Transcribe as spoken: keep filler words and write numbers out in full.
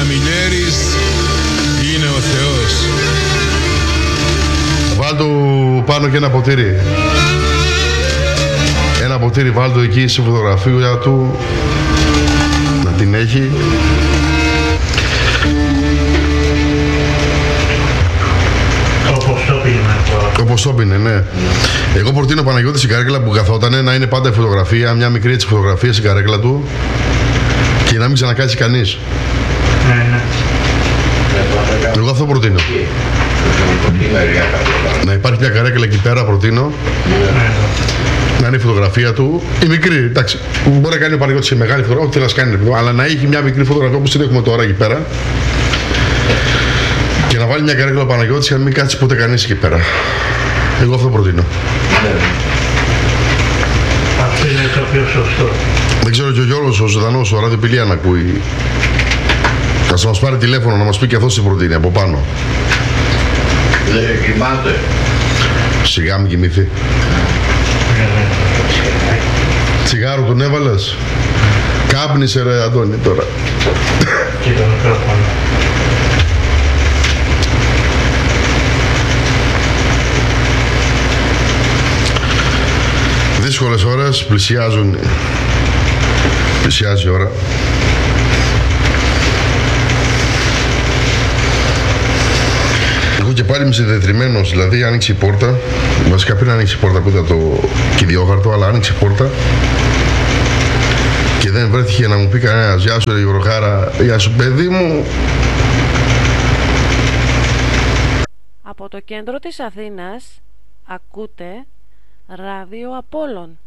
Καμιλιέρης είναι ο Θεός. Βάλ' του πάνω και ένα ποτήρι. Ένα ποτήρι βάλ' του εκεί στη φωτογραφία του. Να την έχει. Όπως το πίνε. Όπως το πίνε, ναι. Εγώ προτείνω Παναγιώτη στην καρέκλα που καθότανε να είναι πάντα η φωτογραφία, μια μικρή έτσι φωτογραφία στην καρέκλα του και να μην ξανακάτσει κανείς. Ναι, ναι. Εγώ αυτό προτείνω. Να υπάρχει μια καρέκλα εκεί πέρα, προτείνω. Να είναι η φωτογραφία του. Η μικρή, εντάξει. Μπορεί να κάνει ο Παναγιώτης σε μεγάλη φωτογραφία, ό,τι θέλει να κάνει, αλλά να έχει μια μικρή φωτογραφία όπως την έχουμε τώρα εκεί πέρα. Και να βάλει μια καρέκλα ο Παναγιώτης και να μην κάτσει ποτέ κανείς εκεί πέρα. Εγώ αυτό προτείνω. Αυτό είναι το πιο σωστό. Δεν ξέρω και ο Γιώργος ο ζωντανός, ο ραδιοπηλία να ακούει. Θα μας πάρει τηλέφωνο να μας πει και αυτός τι προτείνει από πάνω. Δεν κοιμάται. Σιγά μην κοιμηθεί. Τσιγάρο τον έβαλες. Κάπνισε ρε Αντώνη τώρα. Και το μικρόφωνο. Δύσκολες ώρες, πλησιάζουν. Πλησιάζει η ώρα. Εγώ και πάλι είμαι συνδεδρυμένος, δηλαδή άνοιξε η πόρτα. Βασικά πριν άνοιξε η πόρτα, ακούτα το κυδιόχαρτο, αλλά άνοιξε η πόρτα. Και δεν βρέθηκε να μου πει κανένας «Γεια σου ρε Γιωργάρα, γεια σου παιδί μου». Από το κέντρο της Αθήνας ακούτε Ράδιο Απόλλων.